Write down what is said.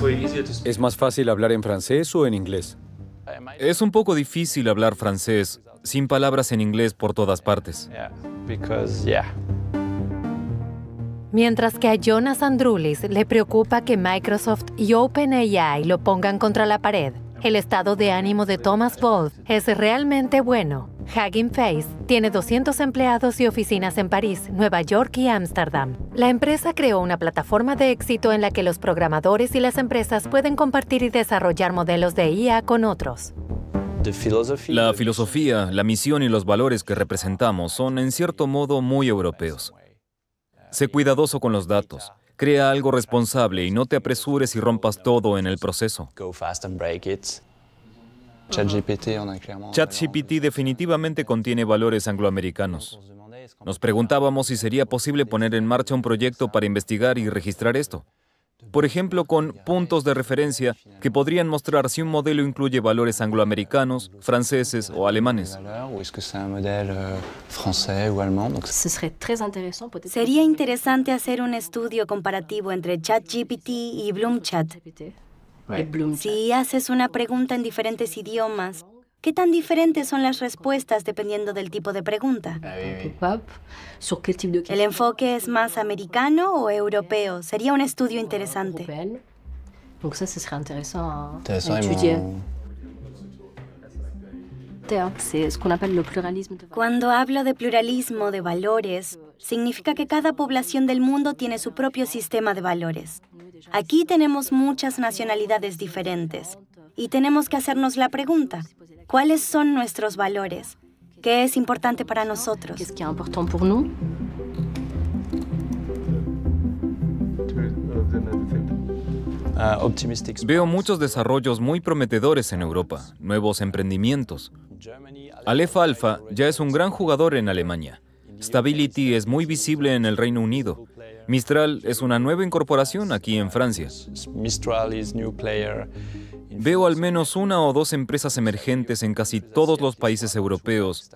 ¿Es más fácil hablar en francés o en inglés? Es un poco difícil hablar francés sin palabras en inglés por todas partes. Mientras que a Jonas Androulis le preocupa que Microsoft y OpenAI lo pongan contra la pared, el estado de ánimo de Thomas Wolf es realmente bueno. Hugging Face tiene 200 empleados y oficinas en París, Nueva York y Ámsterdam. La empresa creó una plataforma de éxito en la que los programadores y las empresas pueden compartir y desarrollar modelos de IA con otros. La filosofía, la misión y los valores que representamos son, en cierto modo, muy europeos. Sé cuidadoso con los datos. Crea algo responsable y no te apresures y rompas todo en el proceso. ChatGPT definitivamente contiene valores angloamericanos. Nos preguntábamos si sería posible poner en marcha un proyecto para investigar y registrar esto. Por ejemplo, con puntos de referencia que podrían mostrar si un modelo incluye valores angloamericanos, franceses o alemanes. Sería interesante hacer un estudio comparativo entre ChatGPT y Bloomchat. Si haces una pregunta en diferentes idiomas, ¿qué tan diferentes son las respuestas dependiendo del tipo de pregunta? ¿El enfoque es más americano o europeo? Sería un estudio interesante. Cuando hablo de pluralismo de valores, significa que cada población del mundo tiene su propio sistema de valores. Aquí tenemos muchas nacionalidades diferentes y tenemos que hacernos la pregunta, ¿cuáles son nuestros valores? ¿Qué es importante para nosotros? Veo muchos desarrollos muy prometedores en Europa, nuevos emprendimientos. Aleph Alpha ya es un gran jugador en Alemania. Stability es muy visible en el Reino Unido. Mistral es una nueva incorporación aquí en Francia. Veo al menos una o dos empresas emergentes en casi todos los países europeos